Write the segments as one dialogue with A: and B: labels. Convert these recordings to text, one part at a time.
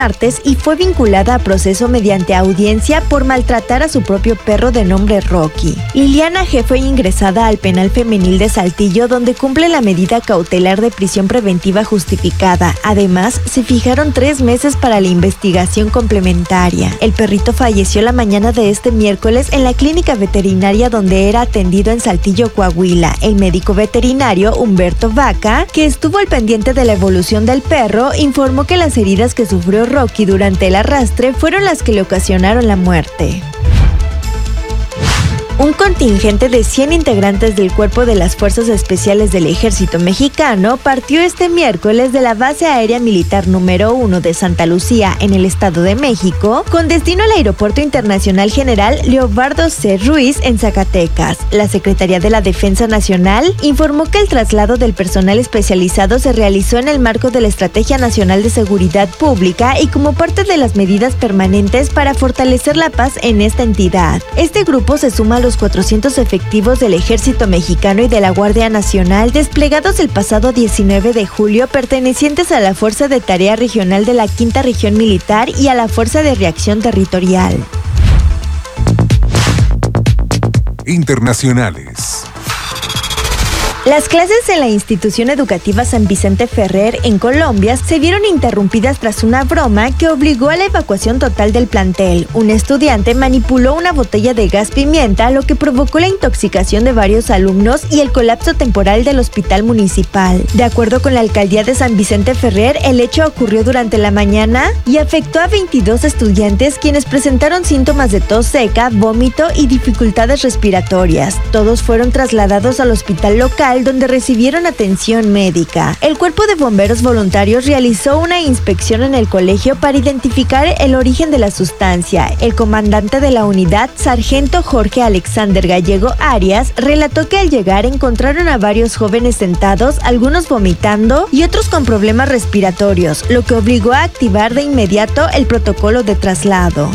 A: martes y fue vinculada a proceso mediante audiencia por maltratar a su propio perro de nombre Rocky. Liliana G. fue ingresada al penal femenil de Saltillo, donde cumple la medida cautelar de prisión preventiva justificada. Además, se fijaron 3 meses para la investigación complementaria. El perrito falleció la mañana de este miércoles en la clínica veterinaria donde era atendido en Saltillo, Coahuila. El médico veterinario Humberto Vaca, que estuvo al pendiente de la evolución del perro, informó que las heridas que sufrió Rocky durante el arrastre fueron las que le ocasionaron la muerte. Un contingente de 100 integrantes del Cuerpo de las Fuerzas Especiales del Ejército Mexicano partió este miércoles de la Base Aérea Militar número 1 de Santa Lucía, en el Estado de México, con destino al Aeropuerto Internacional General Leobardo C. Ruiz en Zacatecas. La Secretaría de la Defensa Nacional informó que el traslado del personal especializado se realizó en el marco de la Estrategia Nacional de Seguridad Pública y como parte de las medidas permanentes para fortalecer la paz en esta entidad. Este grupo se suma a los 400 efectivos del Ejército Mexicano y de la Guardia Nacional desplegados el pasado 19 de julio pertenecientes a la Fuerza de Tarea Regional de la Quinta Región Militar y a la Fuerza de Reacción Territorial.
B: Internacionales.
A: Las clases en la institución educativa San Vicente Ferrer en Colombia se vieron interrumpidas tras una broma que obligó a la evacuación total del plantel. Un estudiante manipuló una botella de gas pimienta, lo que provocó la intoxicación de varios alumnos y el colapso temporal del hospital municipal. De acuerdo con la alcaldía de San Vicente Ferrer, el hecho ocurrió durante la mañana y afectó a 22 estudiantes quienes presentaron síntomas de tos seca, vómito y dificultades respiratorias. Todos fueron trasladados al hospital local donde recibieron atención médica. El Cuerpo de Bomberos Voluntarios realizó una inspección en el colegio para identificar el origen de la sustancia. El comandante de la unidad, sargento Jorge Alexander Gallego Arias, relató que al llegar encontraron a varios jóvenes sentados, algunos vomitando y otros con problemas respiratorios, lo que obligó a activar de inmediato el protocolo de traslado.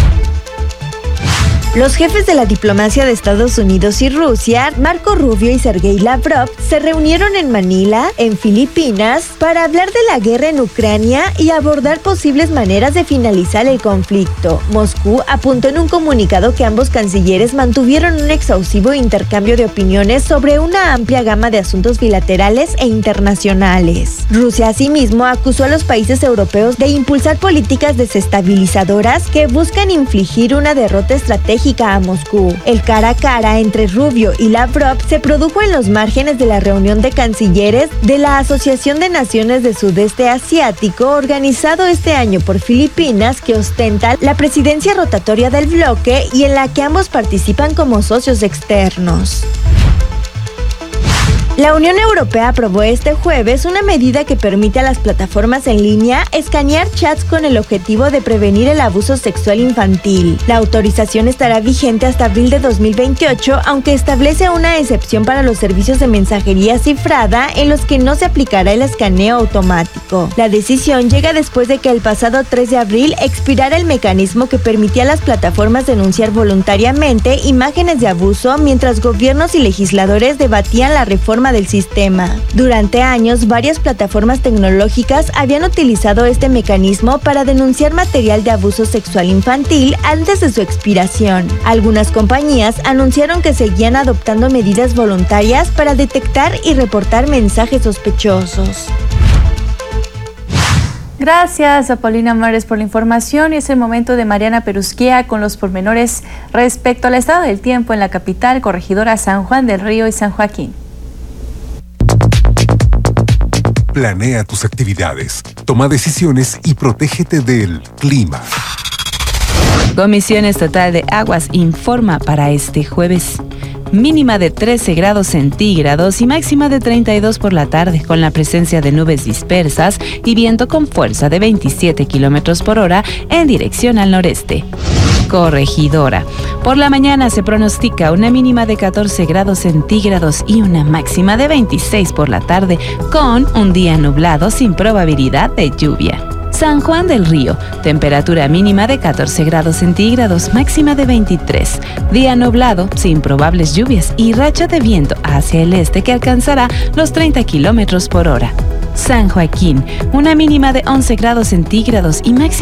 A: Los jefes de la diplomacia de Estados Unidos y Rusia, Marco Rubio y Sergei Lavrov, se reunieron en Manila, en Filipinas, para hablar de la guerra en Ucrania y abordar posibles maneras de finalizar el conflicto. Moscú apuntó en un comunicado que ambos cancilleres mantuvieron un exhaustivo intercambio de opiniones sobre una amplia gama de asuntos bilaterales e internacionales. Rusia, asimismo, acusó a los países europeos de impulsar políticas desestabilizadoras que buscan infligir una derrota estratégica a Moscú. El cara a cara entre Rubio y Lavrov se produjo en los márgenes de la reunión de cancilleres de la Asociación de Naciones del Sudeste Asiático organizado este año por Filipinas, que ostenta la presidencia rotatoria del bloque y en la que ambos participan como socios externos. La Unión Europea aprobó este jueves una medida que permite a las plataformas en línea escanear chats con el objetivo de prevenir el abuso sexual infantil. La autorización estará vigente hasta abril de 2028, aunque establece una excepción para los servicios de mensajería cifrada en los que no se aplicará el escaneo automático. La decisión llega después de que el pasado 3 de abril expirara el mecanismo que permitía a las plataformas denunciar voluntariamente imágenes de abuso mientras gobiernos y legisladores debatían la reforma del sistema. Durante años, varias plataformas tecnológicas habían utilizado este mecanismo para denunciar material de abuso sexual infantil antes de su expiración. Algunas compañías anunciaron que seguían adoptando medidas voluntarias para detectar y reportar mensajes sospechosos.
C: Gracias a Paulina Mares por la información y es el momento de Mariana Perusquía con los pormenores respecto al estado del tiempo en la capital, corregidora San Juan del Río y San Joaquín.
B: Planea tus actividades, toma decisiones y protégete del clima.
D: Comisión Estatal de Aguas informa para este jueves. Mínima de 13 grados centígrados y máxima de 32 por la tarde, con la presencia de nubes dispersas y viento con fuerza de 27 kilómetros por hora en dirección al noreste. Corregidora. Por la mañana se pronostica una mínima de 14 grados centígrados y una máxima de 26 por la tarde, con un día nublado sin probabilidad de lluvia. San Juan del Río, temperatura mínima de 14 grados centígrados, máxima de 23. Día nublado, sin probables lluvias y racha de viento hacia el este que alcanzará los 30 kilómetros por hora. San Joaquín, una mínima de 11 grados centígrados y máxima